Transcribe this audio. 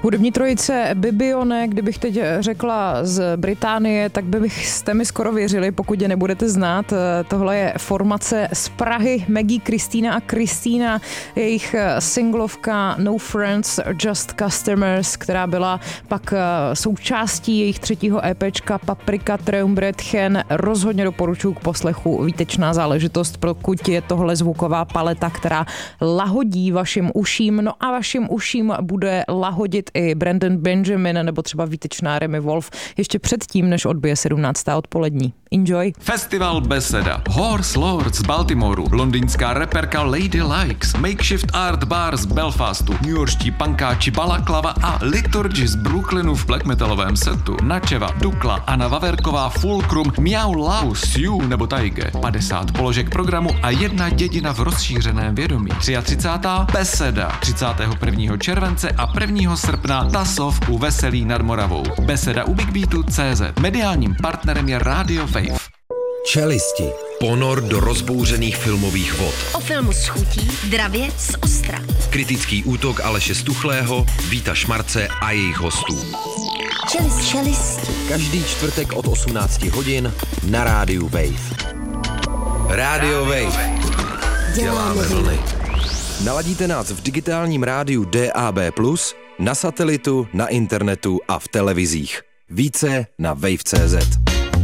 Hudební trojice Bibione, kdybych teď řekla z Británie, tak byste mi skoro věřili, pokud je nebudete znát. Tohle je formace z Prahy, Maggie, Kristýna a Kristýna, jejich singlovka No Friends, Just Customers, která byla pak součástí jejich třetího EPčka Paprika Treumbretchen. Rozhodně doporučuji k poslechu, výtečná záležitost, pokud je tohle zvuková paleta, která lahodí vašim uším, no a vašim uším bude lahodit i Brandon Benjamin nebo třeba výtečná Remy Wolf ještě předtím, než odbije 17. odpolední. Enjoy. Festival Beseda, Horse Lords z Baltimoru, londýnská reperka Lady Likes, Makeshift Art Bar z Belfastu, newyorští pankáči Balaklava a Liturgy z Brooklynu v black metalovém setu, Načeva, Dukla, Anna Vaverková, Fulcrum, Miau Lau, Sioux nebo Taige, 50 položek programu a jedna dědina v rozšířeném vědomí. 33. Beseda, 31. července a 1. srpna Tasov u Veselí nad Moravou. Beseda u Big Beatu CZ. Mediálním partnerem je Radio Wave. Čelisti. Ponor do rozbouřených filmových vod. O filmu s chutí Dravě z Ostra. Kritický útok Aleše Stuchlého, Víta Šmarce a jejich hostů. Čelisti. Každý čtvrtek od 18 hodin na rádiu Wave. Radio Wave. Děláme vlny. Naladíte nás v digitálním rádiu DAB+, na satelitu, na internetu a v televizích. Více na wave.cz.